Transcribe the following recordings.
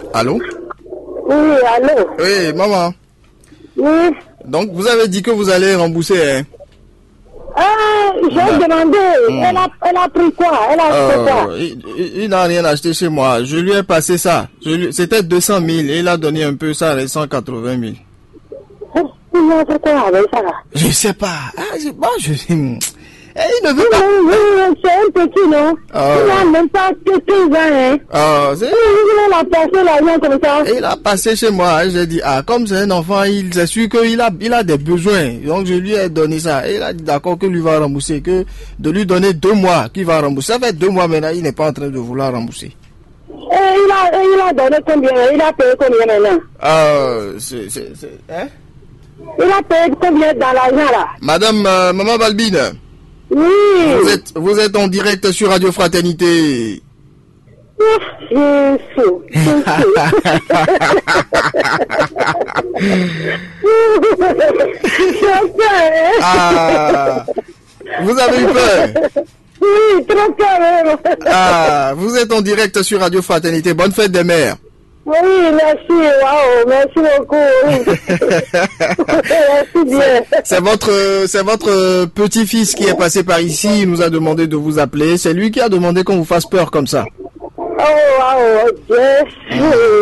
Allô? Oui, allô? Oui, maman. Oui. Donc, vous avez dit que vous allez rembourser, hein? J'ai demandé, elle a pris quoi? Elle a acheté quoi? Il n'a rien acheté chez moi. Je lui ai passé ça. C'était 200 000 et il a donné un peu ça, les 180 000. Il a fait quoi avec ça là? Je sais pas. Il ne veut pas. C'est un petit, non? Il n'a même pas que 15 ans, hein? Il a passé l'argent comme ça. Il a passé chez moi. J'ai dit, comme c'est un enfant, c'est sûr qu'il a des besoins. Donc je lui ai donné ça. Et il a dit d'accord que lui va rembourser, que de lui donner 2 mois qu'il va rembourser. Ça fait 2 mois maintenant, il n'est pas en train de vouloir rembourser. Il a donné combien? Il a payé combien maintenant? Hein? Il a payé combien dans l'argent là? Madame, Maman Balbine. Oui. Vous êtes en direct sur Radio Fraternité. Je suis fou. Vous avez eu peur? Oui, trop peur. Vous êtes en direct sur Radio Fraternité. Bonne fête des mères. Oui, merci, waouh, merci beaucoup. Merci bien. C'est votre petit-fils qui est passé par ici, il nous a demandé de vous appeler. C'est lui qui a demandé qu'on vous fasse peur comme ça. Oh, waouh, yes.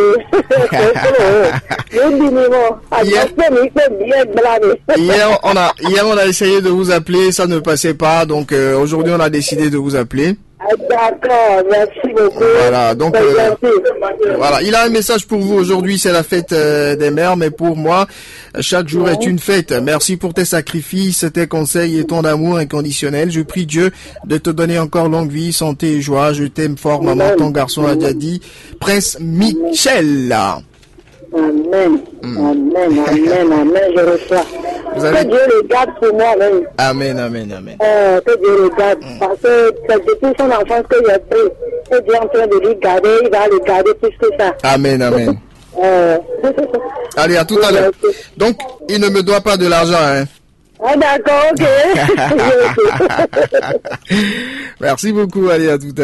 Hier, on a essayé de vous appeler, ça ne passait pas, donc aujourd'hui on a décidé de vous appeler. D'accord, merci beaucoup. Voilà, donc voilà, il a un message pour vous. Aujourd'hui, c'est la fête des mères, mais pour moi, chaque jour est une fête. Merci pour tes sacrifices, tes conseils et ton amour inconditionnel. Je prie Dieu de te donner encore longue vie, santé et joie. Je t'aime fort, maman. Ton garçon a déjà dit, Prince Michel. Amen, amen, amen, amen, je reçois. Que Dieu le garde pour moi même. Amen, amen, amen. Que Dieu le garde, parce que c'est depuis son enfance que j'ai pris. Que Dieu est en train de lui garder, il va le garder plus que ça. Amen, amen. Allez, à tout à l'heure. Donc, il ne me doit pas de l'argent, hein. Ah d'accord, ok. Merci beaucoup, allez, à tout à l'heure.